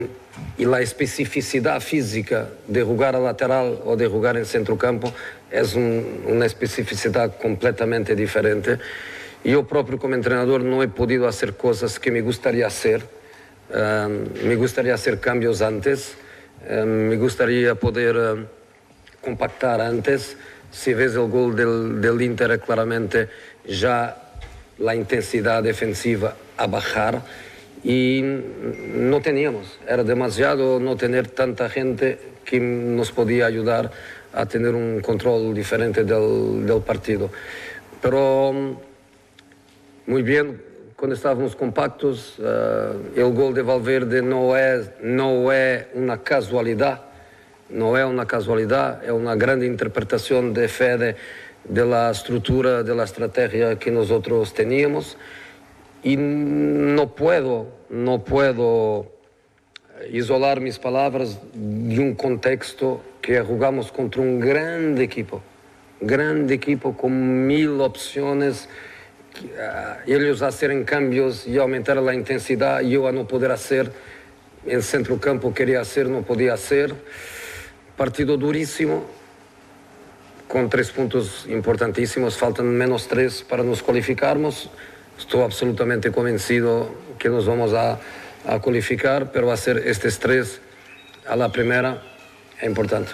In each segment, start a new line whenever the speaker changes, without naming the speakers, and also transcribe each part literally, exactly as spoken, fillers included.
y la especificidad física de jugar a lateral o de jugar en centrocampo es un, una especificidad completamente diferente. Yo propio como entrenador no he podido hacer cosas que me gustaría hacer. Um, me gustaría hacer cambios antes, um, me gustaría poder um, compactar antes. Si ves el gol del, del Inter, claramente ya la intensidad defensiva a bajar y no teníamos, era demasiado no tener tanta gente que nos podía ayudar a tener un control diferente del, del partido. Pero muy bien, cuando estábamos compactos, uh, el gol de Valverde no es, no es una casualidad, no es una casualidad, es una gran interpretación de Fede de la estructura, de la estrategia que nosotros teníamos. Y no puedo, no puedo isolar mis palabras de un contexto que jugamos contra un gran equipo, gran equipo con mil opciones. Uh, ellos hacer cambios y aumentar la intensidad, yo a no poder hacer, el centrocampo quería hacer, no podía hacer. Partido durísimo, con tres puntos importantísimos, faltan menos tres para nos cualificarnos. Estoy absolutamente convencido que nos vamos a, a cualificar, pero hacer estos tres a la primera es importante.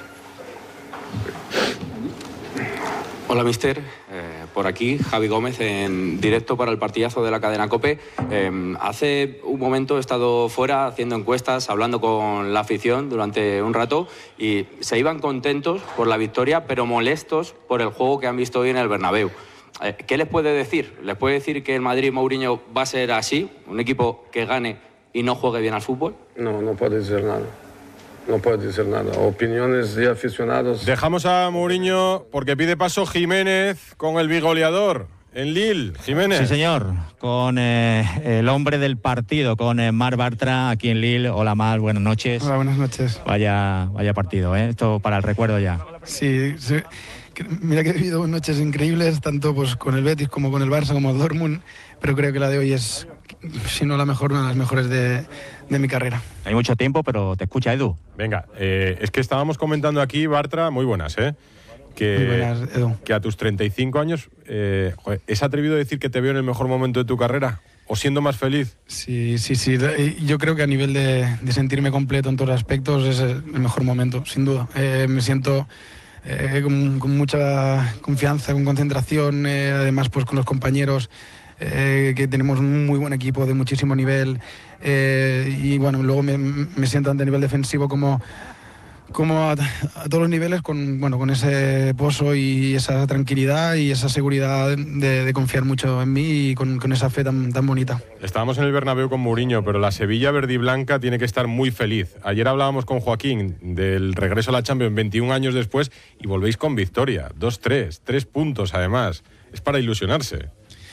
Hola, mister. Eh, por aquí, Javi Gómez, en directo para el partidazo de la cadena COPE. Eh, hace un momento he estado fuera haciendo encuestas, hablando con la afición durante un rato y se iban contentos por la victoria, pero molestos por el juego que han visto hoy en el Bernabéu. Eh, ¿Qué les puede decir? ¿Les puede decir que el Madrid Mourinho va a ser así? ¿Un equipo que gane y no juegue bien al fútbol?
No, no puede decir nada. No puedo decir nada. Opiniones de aficionados.
Dejamos a Mourinho porque pide paso Jiménez con el bigoleador en Lille. Jiménez.
Sí, señor. Con eh, el hombre del partido, con eh, Marc Bartra aquí en Lille. Hola, Marc, buenas noches.
Hola, buenas noches.
Vaya, vaya partido, ¿eh? Esto para el recuerdo ya.
Sí, sí. Mira que he vivido noches increíbles, tanto pues con el Betis como con el Barça, como el Dortmund, pero creo que la de hoy es, si no la mejor, una de las mejores de, de mi carrera.
Hay mucho tiempo, pero te escucha Edu.
Venga, eh, es que estábamos comentando aquí, Bartra, muy buenas, ¿eh? Que,
muy buenas, Edu.
Que a tus treinta y cinco años, eh, joder, ¿es atrevido decir que te veo en el mejor momento de tu carrera? ¿O siendo más feliz?
Sí, sí, sí. Yo creo que a nivel de, de sentirme completo en todos los aspectos es el mejor momento, sin duda. Eh, me siento... Eh, con, con mucha confianza, con concentración, eh, además pues con los compañeros, eh, que tenemos un muy buen equipo de muchísimo nivel, eh, y bueno, luego me, me siento tanto a nivel defensivo como, como a, a todos los niveles con, bueno, con ese pozo y esa tranquilidad y esa seguridad de, de confiar mucho en mí y con, con esa fe tan, tan bonita.
Estábamos en el Bernabéu con Mourinho, pero la Sevilla verde y blanca tiene que estar muy feliz. Ayer hablábamos con Joaquín del regreso a la Champions veintiún años después y volvéis con victoria, dos tres, tres puntos además. Es para ilusionarse.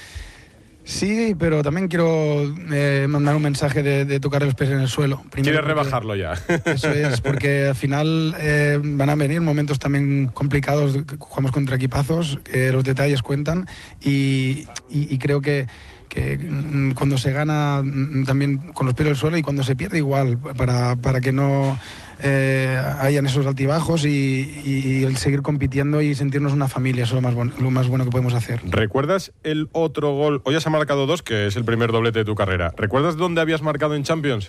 Sí, pero también quiero eh, mandar un mensaje de, de tocar los pies en el suelo.
Quieres rebajarlo ya.
Eso es, porque al final eh, van a venir momentos también complicados, jugamos contra equipazos, que los detalles cuentan y, y, y creo que, que cuando se gana también con los pies en el suelo y cuando se pierde igual, para, para que no eh, hayan esos altibajos y, y el seguir compitiendo y sentirnos una familia, eso es lo más, bon- lo más bueno que podemos hacer.
¿Recuerdas el otro gol? Hoy has marcado dos, que es el primer doblete de tu carrera. ¿Recuerdas dónde habías marcado en Champions?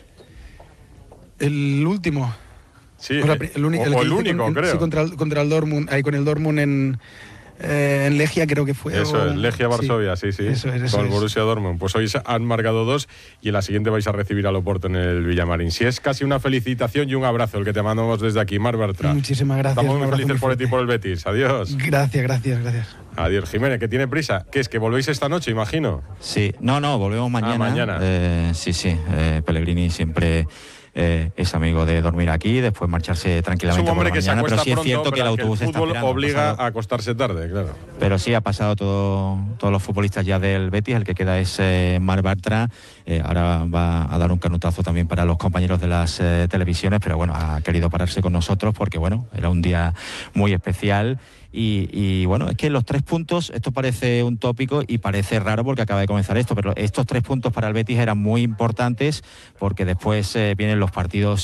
El último.
Sí,
o, la, el, uni-
o,
el
o el único,
con,
creo.
Sí, contra el, contra el Dortmund, ahí con el Dortmund en... Eh, en Legia creo que fue.
Eso
o...
es, Legia Varsovia, sí, sí. sí
eso es, eso
con el
es.
Borussia Dortmund. Pues hoy han marcado dos y en la siguiente vais a recibir al Oporto en el Villamarín. Si es casi una felicitación y un abrazo el que te mandamos desde aquí, Marc Bartra.
Muchísimas gracias.
Estamos muy felices muy por el ti y por el Betis. Adiós.
Gracias, gracias, gracias.
Adiós, Jiménez, que tiene prisa. ¿Qué es, que volvéis esta noche, imagino?
Sí, no, no, volvemos mañana.
Ah, mañana.
Eh, sí, sí, eh, Pellegrini siempre... Eh, es amigo de dormir aquí, después marcharse tranquilamente.
Es un hombre
por la
que
mañana,
se acuesta
pero sí es
pronto,
cierto que el autobús
que el
está
fútbol
esperando,
obliga
pasado,
a acostarse tarde, claro.
Pero sí ha pasado todo, todos los futbolistas ya del Betis, el que queda es eh, Marc Bartra, eh, ahora va a dar un canutazo también para los compañeros de las eh, televisiones, pero bueno, ha querido pararse con nosotros porque bueno, era un día muy especial. y, y bueno, es que los tres puntos, esto parece un tópico y parece raro porque acaba de comenzar esto, pero estos tres puntos para el Betis eran muy importantes porque después eh, vienen los partidos